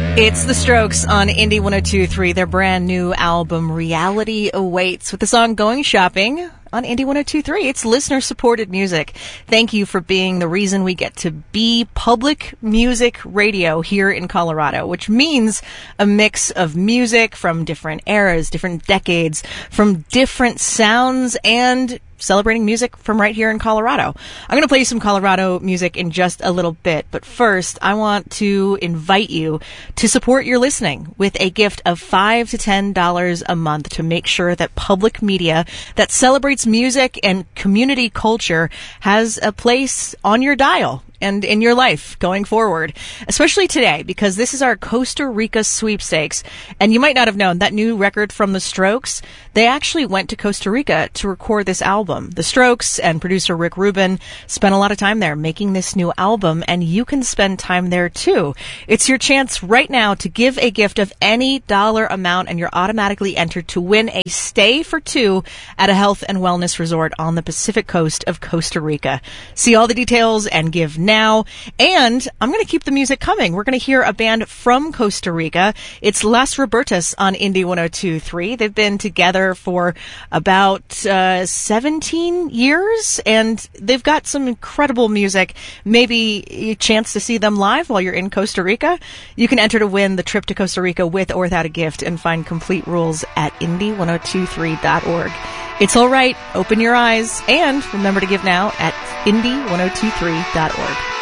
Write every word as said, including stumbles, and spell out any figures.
It's The Strokes on Indie one oh two point three. Their brand new album, Reality Awaits, with the song Going Shopping on Indie one oh two point three. It's listener-supported music. Thank you for being the reason we get to be public music radio here in Colorado, which means a mix of music from different eras, different decades, from different sounds, and celebrating music from right here in Colorado. I'm going to play you some Colorado music in just a little bit, but first I want to invite you to support your listening with a gift of five to ten dollars a month to make sure that public media that celebrates music and community culture has a place on your dial and in your life going forward, especially today, because this is our Costa Rica sweepstakes. And you might not have known that new record from The Strokes, they actually went to Costa Rica to record this album. The Strokes and producer Rick Rubin spent a lot of time there making this new album, and you can spend time there too. It's your chance right now to give a gift of any dollar amount, and you're automatically entered to win a stay for two at a health and wellness resort on the Pacific coast of Costa Rica. See all the details and give now. And I'm going to keep the music coming. We're going to hear a band from Costa Rica. It's Las Robertas on Indie one oh two point three. They've been together for about uh, seventeen years, and they've got some incredible music. Maybe a chance to see them live while you're in Costa Rica. You can enter to win the trip to Costa Rica with or without a gift and find complete rules at indie one oh two three dot org. It's all right. Open your eyes and remember to give now at indie one oh two three dot org.